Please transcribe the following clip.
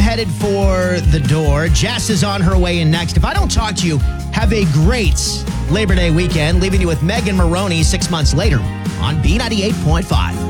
headed for the door. Jess is on her way in next. If I don't talk to you, have a great Labor Day weekend. Leaving you with Megan Maroney 6 months later on B98.5.